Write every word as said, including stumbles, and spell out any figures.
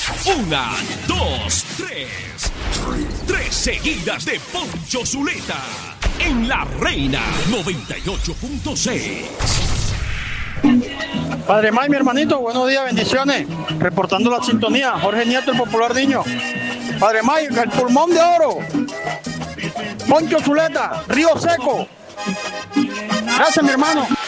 Una, dos, tres. Tres seguidas de Poncho Zuleta en La Reina noventa y ocho punto seis. Padre May, mi hermanito, buenos días, bendiciones. Reportando la sintonía, Jorge Nieto, el popular niño. Padre May, el pulmón de oro. Poncho Zuleta, Río Seco. Gracias, mi hermano.